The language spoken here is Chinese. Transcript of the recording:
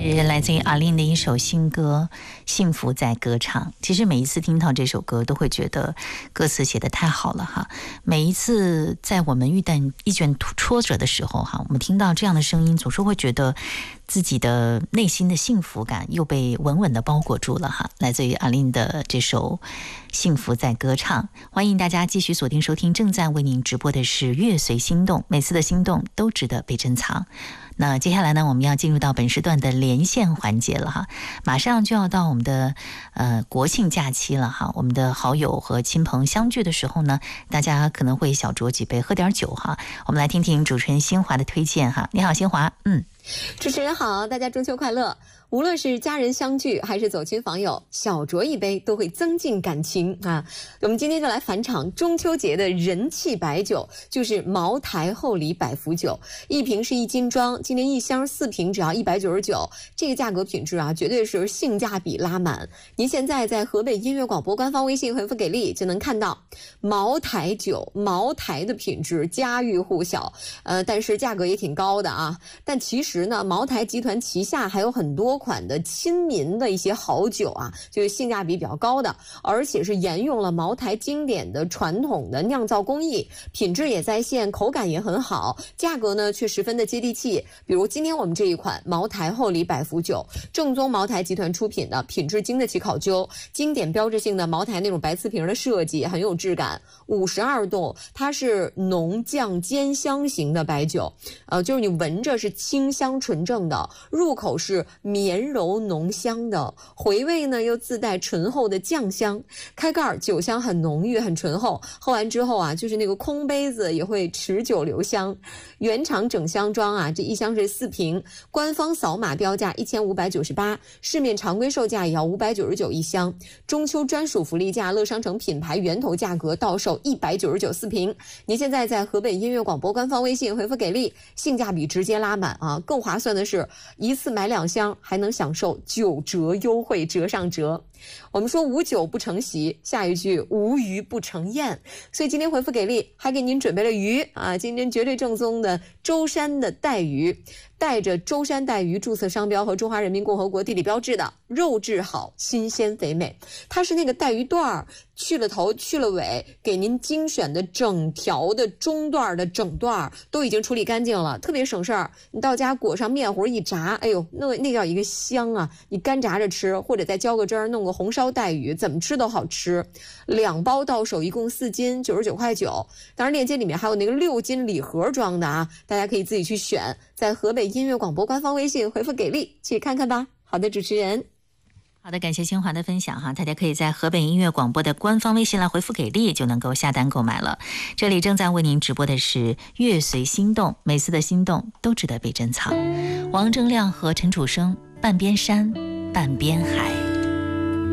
是来自于阿令的一首新歌《幸福在歌唱》。其实每一次听到这首歌，都会觉得歌词写得太好了哈。每一次在我们遇到一卷挫折的时候哈，我们听到这样的声音，总是会觉得自己的内心的幸福感又被稳稳的包裹住了哈。来自于阿令的这首《幸福在歌唱》，欢迎大家继续锁定收听，正在为您直播的是《乐随心动》，每次的心动都值得被珍藏。那接下来呢，我们要进入到本时段的连线环节了哈，马上就要到我们的国庆假期了哈，我们的好友和亲朋相聚的时候呢，大家可能会小酌几杯，喝点酒哈。我们来听听主持人新华的推荐哈。你好，新华。 主持人好，大家中秋快乐。无论是家人相聚还是走亲访友，小酌一杯都会增进感情啊。我们今天就来返场中秋节的人气白酒，就是茅台厚礼百福酒，一瓶是1斤装，今年一箱4瓶只要199，这个价格品质啊，绝对是性价比拉满。您现在在河北音乐广播官方微信回复给力，就能看到茅台酒，茅台的品质家喻户晓，但是价格也挺高的啊。但其实呢，茅台集团旗下还有很多款的亲民的一些好酒啊，就是性价比比较高的，而且是沿用了茅台经典的传统的酿造工艺，品质也在线，口感也很好，价格呢却十分的接地气。比如今天我们这一款茅台厚礼百福酒，正宗茅台集团出品的，品质经得起考究，经典标志性的茅台那种白瓷瓶的设计很有质感，52度，它是浓酱兼香型的白酒，就是你闻着是清香纯正的，入口是绵柔浓香的，回味呢又自带醇厚的酱香，开盖酒香很浓郁很醇厚，喝完之后啊，就是那个空杯子也会持久留香。原厂整箱装啊，这一箱是4瓶，官方扫码标价1598，市面常规售价也要599一箱，中秋专属福利价，乐商城品牌源头价格到手199 4瓶。您现在在河北音乐广播官方微信回复给力，性价比直接拉满啊！更划算的是，一次买2箱还能享受9折优惠，折上折。我们说无酒不成席，下一句无鱼不成宴，所以今天回复给力，还给您准备了鱼啊！今天绝对正宗的舟山的带鱼，带着舟山带鱼注册商标和中华人民共和国地理标志的，肉质好，新鲜肥美。它是那个带鱼段儿，去了头去了尾，给您精选的整条的中段的整段都已经处理干净了，特别省事儿。你到家裹上面糊一炸，哎呦，那叫一个香啊！你干炸着吃，或者再浇个汁儿，弄个红烧带鱼，怎么吃都好吃。2包到手，一共4斤，99块9。当然链接里面还有那个6斤礼盒装的啊，大家可以自己去选，在河北音乐广播官方微信回复给力去看看吧。好的，主持人。 好的，感谢新华的分享哈，大家可以在河北音乐广播的官方微信来回复给力，就能够下单购买了。这里正在为您直播的是乐随心动，每次的心动都值得被珍藏。王铮亮和陈楚生，半边山半边海。